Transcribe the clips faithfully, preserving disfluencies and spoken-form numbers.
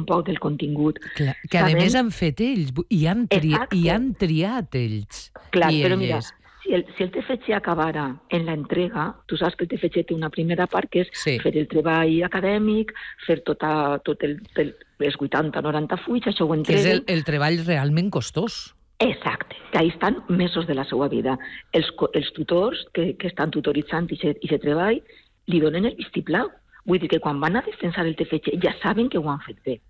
poc del contingut. Clar, que a més han fet ells, i han, tri i han triat ells. Clar, i però elles. mira, si el, si el T F G acabara en la entrega, tu saps que el T F G té una primera part que és sí. fer el treball acadèmic, fer tota, tot el, el, les vuitanta noranta fulls, això ho entreguen. Que és el, el treball realment costós. Exacte, que ahí estan mesos de la seva vida. Els, els tutors que, que estan tutoritzant i aquest treball li donen el vistiplau. Vull dir que quan van a defensar el T F G ja saben que ho han fet bé.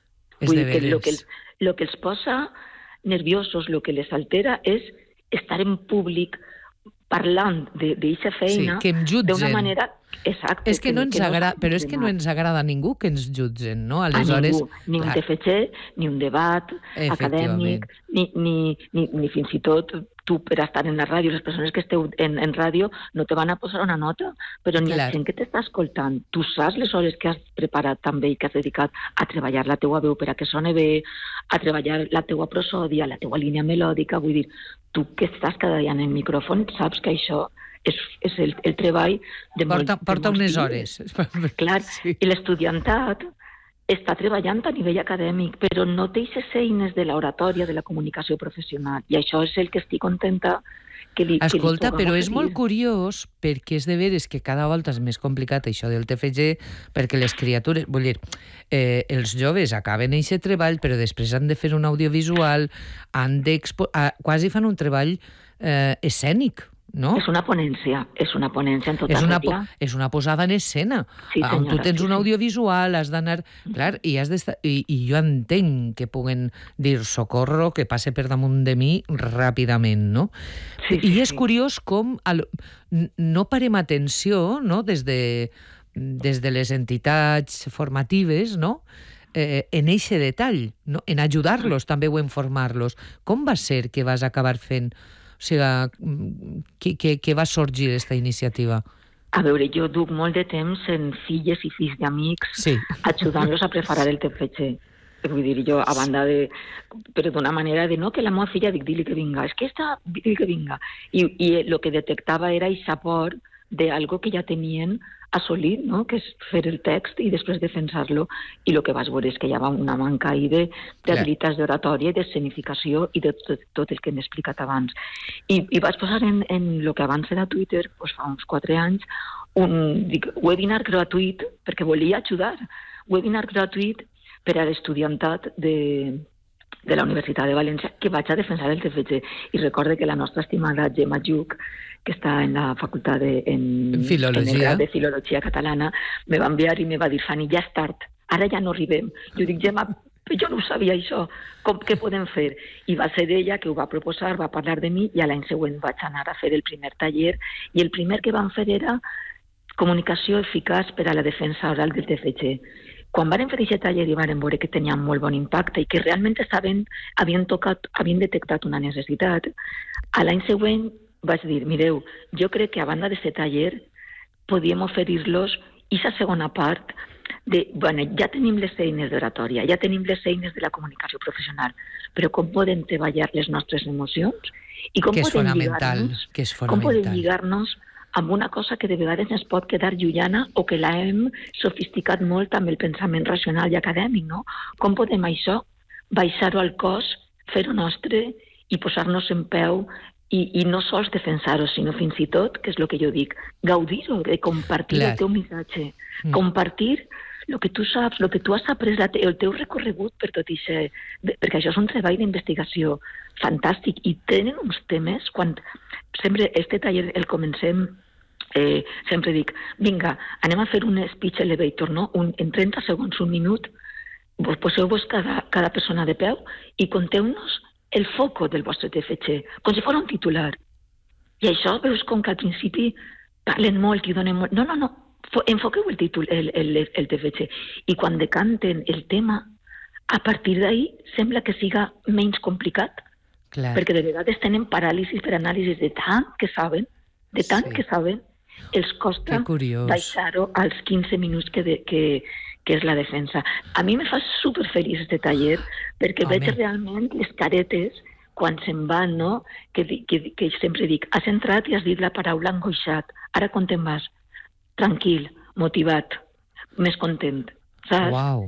És Vull de dir que el que, veres. el que els posa nerviosos, el que les altera és estar en públic parlant d'aquesta feina sí, d'una manera exacta. És que, que no ens que agrada, no però és que no ens agrada a ningú que ens jutgen, no? Aleshores, a ningú, ni un T F G, ni un debat acadèmic, ni, ni, ni, ni fins i tot tu per estar en la ràdio, les persones que esteu en, en ràdio no te van a posar una nota, però ni la gent que t'està escoltant. Tu saps les hores que has preparat també i que has dedicat a treballar la teua veu per a que soni bé, a treballar la teua prosòdia, la teua línia melòdica, vull dir, tu que estàs cada dia en el micròfon saps que això és, és el, el treball de porta, molt, porta de unes hores. Clar, sí. I l'estudiantat està treballant a nivell acadèmic, però no té aquestes eines de l'oratòria, de la comunicació professional. I això és el que estic contenta que li... Escolta, que li però és molt curiós perquè és de veres que cada volta és més complicat això del T F G, perquè les criatures... Vull dir, eh, els joves acaben aquest treball, però després han de fer un audiovisual, han d'expo... Ah, quasi fan un treball eh, escènic, no? És una ponència, és una ponència en tota és una, regla. És una posada en escena, sí, senyora, on tu tens sí, un audiovisual, has d'anar... Clar, i, has i, i jo entenc que puguen dir socorro, que passe per damunt de mi ràpidament, no? Sí, sí, I és sí. curiós com al, no parem atenció, no?, des de, des de les entitats formatives, no?, eh, en eixe detall, no?, en ajudar-los també o en formar-los. Com va ser que vas acabar fent... O sigui, que, que, que va sorgir aquesta iniciativa? A veure, jo duc molt de temps en filles i fills d'amics sí. ajudant-los a preparar el T F G. Vull dir, jo, a banda de... Però d'una manera de no, que la meva filla dic, dili que vinga. És que esta, dili que vinga. I, i el que detectava era aquest aport d'algo que ja tenien assolit, no?, que és fer el text i després defensar-lo. I el que vas veure és que hi havia una manca ahí d'habilitats d'oratòria i d'escenificació i de tot, tot el que hem explicat abans. I, i vas posar en, en el que abans era Twitter, doncs fa uns quatre anys, un dic, webinar gratuït, perquè volia ajudar, webinar gratuït per a l'estudiantat de, de la Universitat de València, que vaig a defensar el T F G. I recorde que la nostra estimada Gemma Lluc, que està en la facultat de, en, en Filologia. En de Filologia Catalana, me va enviar i me va dir, Fanny, ja és tard, ara ja no arribem. Jo dic, Gemma, jo no ho sabia això, com, què podem fer? I va ser ella que ho va proposar, va parlar de mi, i a l'any següent vaig anar a fer el primer taller, i el primer que van fer era comunicació eficaç per a la defensa oral del T F G. Quan van fer aquest taller i van veure que tenia molt bon impacte i que realment estaven, havien, tocat, havien detectat una necessitat, a l'any següent vaig dir, mireu, jo crec que a banda d'aquest taller podíem oferir-los aquesta segona part de, bueno, ja tenim les eines d'oratòria, ja tenim les eines de la comunicació professional, però com podem treballar les nostres emocions i com que és podem lligar-nos que és com podem lligar-nos amb una cosa que de vegades ens pot quedar llunyana o que la hem sofisticat molt amb el pensament racional i acadèmic, no? Com podem això baixar-ho al cos, fer-ho nostre i posar-nos en peu i, i no sols defensar-ho, sinó fins i tot, que és el que jo dic, gaudir-ho, de compartir Clar. El teu missatge, mm. compartir el que tu saps, el que tu has après, el teu recorregut per tot això, perquè això és un treball d'investigació fantàstic i tenen uns temes, quan sempre este taller el comencem, eh, sempre dic, vinga, anem a fer un speech elevator, no? Un, en trenta segons, un minut, vos poseu-vos cada, cada persona de peu i conteu-nos el foco del vostre T F G, com si fos un titular. I això veus com que al principi parlen molt i donen molt... No, no, no, enfoqueu el títol, el, el, el T F G. I quan decanten el tema, a partir d'ahí sembla que siga menys complicat, Clar. Perquè de vegades tenen paràlisis per anàlisis de tant que saben, de tant sí. que saben, els costa baixar-ho als quinze minuts que, de, que, que és la defensa. A mi me fa superfeliç este taller perquè Home. Veig realment les caretes quan se'n van, no? Que, que, que sempre dic, has entrat i has dit la paraula angoixat, ara com te'n vas? Tranquil, motivat, més content, saps? Uau.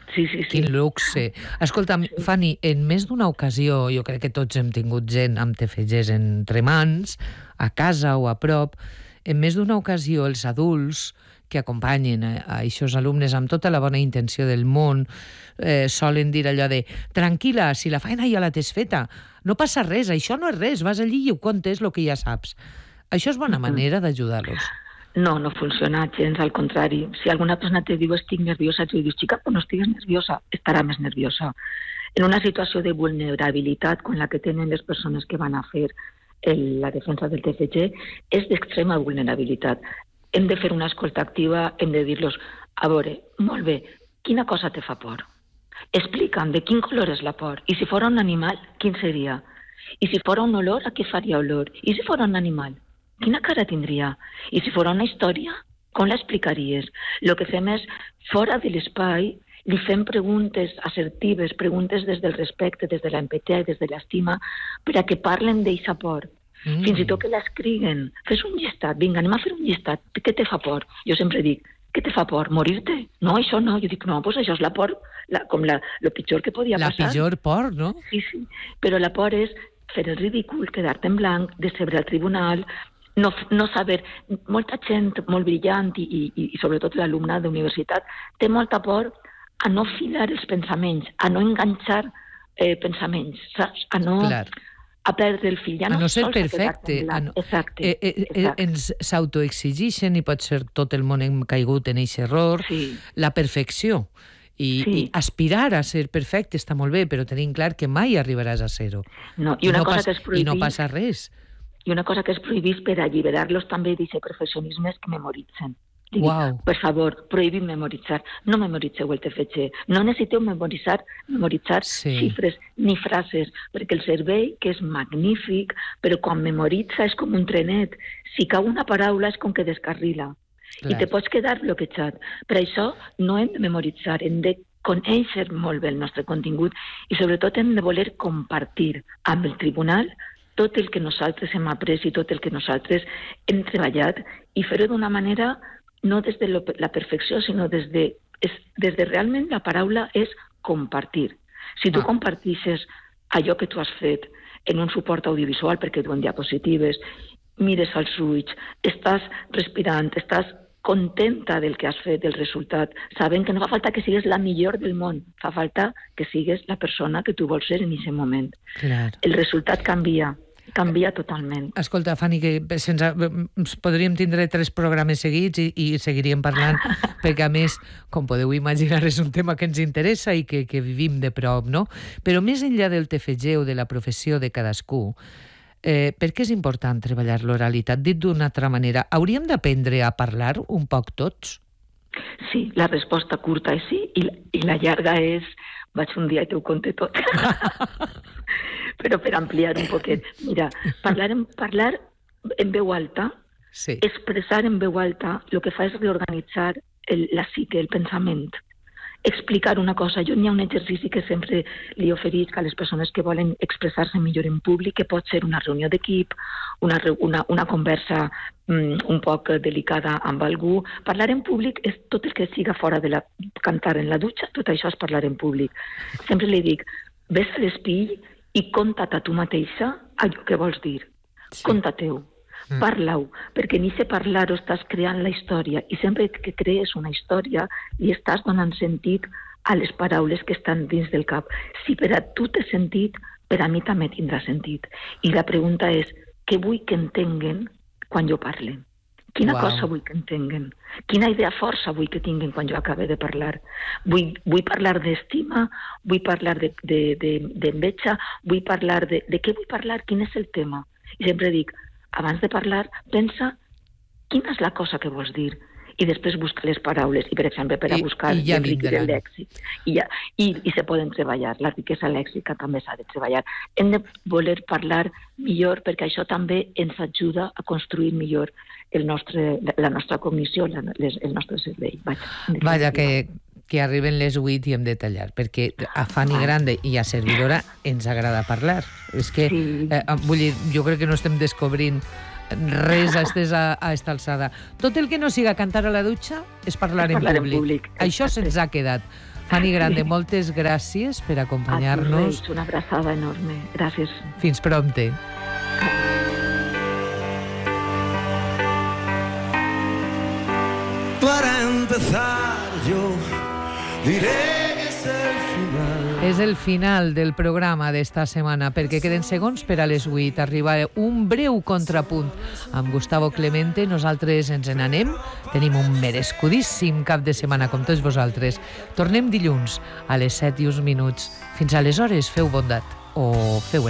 Sí, sí, sí. Quin luxe. Escolta'm, sí. Fanny, en més d'una ocasió, jo crec que tots hem tingut gent amb T F Gs entre mans, a casa o a prop, en més d'una ocasió els adults que acompanyen a, a aquests alumnes amb tota la bona intenció del món eh, solen dir allò de tranquil·la, si la feina ja la tens feta, no passa res, això no és res, vas allí i ho contes el que ja saps. Això és bona manera d'ajudar-los. No, no funciona gens, al contrari. Si alguna persona te diu estic nerviosa, tu dius, xica, però no estigues nerviosa, estarà més nerviosa. En una situació de vulnerabilitat com la que tenen les persones que van a fer el, la defensa del T F G, és d'extrema vulnerabilitat. Hem de fer una escolta activa, hem de dir-los, a veure, molt bé, quina cosa te fa por? Explica'm de quin color és la por. I si fora un animal, quin seria? I si fora un olor, a què faria olor? I si fora un animal? Quina cara tindria? I si fora una història, com l'explicaries? El que fem és, fora de l'espai, li fem preguntes assertives, preguntes des del respecte, des de l'empatia i des de l'estima, per a que parlen d'eixa por. Mm. Fins i tot que l'escriguen. Fes un llistat, vinga, anem a fer un llistat. Què te fa por? Jo sempre dic, què te fa por? Morir-te? No, això no. Jo dic, no, doncs això és la por, la, com la, lo pitjor que podia la passar. La pitjor por, no? Sí, sí. Però la por és fer el ridícul, quedar-te en blanc, decebre al tribunal, no, no saber... Molta gent molt brillant i, i, i sobretot l'alumnat d'universitat té molta por a no filar els pensaments, a no enganxar eh, pensaments, saps? A no... Clar. A perdre el fil. Ja no, a no ser perfecte. A no... Exacte. Eh, eh, exacte. Ens s'autoexigixen i pot ser tot el món hem caigut en aquest error. Sí. La perfecció. I, sí. I aspirar a ser perfecte està molt bé, però tenim clar que mai arribaràs a ser-ho. No, i, una I, no cosa pas, que és prohibit, I no passa res. I una cosa que és prohibit per alliberar-los també d'aquest perfeccionisme és que memoritzen. Dic, wow. Per favor, prohibim memoritzar. No memoritzeu el T F G. No necessiteu memoritzar, memoritzar sí. xifres ni frases, perquè el cervell, que és magnífic, però quan memoritza és com un trenet. Si cau una paraula és com que descarrila. Clar. I te pots quedar bloquejat. Per això no hem de memoritzar, hem de conèixer molt bé el nostre contingut i sobretot hem de voler compartir amb el tribunal tot el que nosaltres hem après i tot el que nosaltres hem treballat i fer-ho d'una manera no des de lo, la perfecció, sinó des de, és, des de realment la paraula és compartir. Si tu ah. compartisses allò que tu has fet en un suport audiovisual perquè duen diapositives, mires als ulls, estàs respirant, estàs contenta del que has fet, del resultat, sabent que no fa falta que sigues la millor del món, fa falta que sigues la persona que tu vols ser en aquest moment. Clar. El resultat canvia. Canvia totalment. Escolta, Fanny, que sense, podríem tindre tres programes seguits i, i seguiríem parlant, perquè a més, com podeu imaginar, és un tema que ens interessa i que, que vivim de prop, no? Però més enllà del T F G o de la professió de cadascú, eh, per què és important treballar l'oralitat? Dit d'una altra manera, hauríem d'aprendre a parlar un poc tots? Sí, la resposta curta és sí, i, i la llarga és vaig un dia i t'ho conté tot. Però per ampliar un poquet. Mira, parlar en, parlar en veu alta, sí. Expressar en veu alta, el que fa és reorganitzar el, la psique, el pensament. Explicar una cosa. Jo n'hi ha un exercici que sempre li oferisc a les persones que volen expressar-se millor en públic, que pot ser una reunió d'equip, una, una, una conversa mm, un poc delicada amb algú. Parlar en públic és tot el que siga fora de la... Cantar en la dutxa, tot això és parlar en públic. Sempre li dic, ves a l'espill i conta't a tu mateixa allò que vols dir. Sí. Conta-teu. Mm. Parla-ho, perquè en aquest parlar-ho estàs creant la història i sempre que crees una història li estàs donant sentit a les paraules que estan dins del cap. Si per a tu té sentit, per a mi també tindrà sentit. I la pregunta és, què vull que entenguen quan jo parle? Quina wow. cosa vull que entenguen? Quina idea força vull que tinguin quan jo acabe de parlar? Vull, vull parlar d'estima? Vull parlar d'enveja? De, de, de vull parlar de... De què vull parlar? Quin és el tema? I sempre dic, abans de parlar, pensa quina és la cosa que vols dir i després busca les paraules. I, per exemple, per a buscar I, i ja l'enriquir el lèxic. I, ja, i, I se poden treballar. La riquesa lèxica també s'ha de treballar. Hem de voler parlar millor perquè això també ens ajuda a construir millor el nostre, la nostra cognició, la, les, el nostre cervell. Vaja, Vaja que, que arriben les vuit i hem de tallar, perquè a Fanny Grande i a servidora ens agrada parlar. És que, sí. eh, vull dir, jo crec que no estem descobrint res a esta, a esta alçada. Tot el que no siga cantar a la dutxa és parlar, és parlar en públic. En públic. Això se'ns ha quedat. Fanny Grande, moltes gràcies per acompanyar-nos. A tu, Reis, una abraçada enorme. Gràcies. Fins prompte. Para empezar yo diré que és el final. És el final del programa d'esta setmana, perquè queden segons per a les vuit. Arriba un breu contrapunt amb Gustavo Clemente. Nosaltres ens n'anem. Tenim un merescudíssim cap de setmana, com tots vosaltres. Tornem dilluns a les set i uns minuts. Fins aleshores, feu bondat o feu el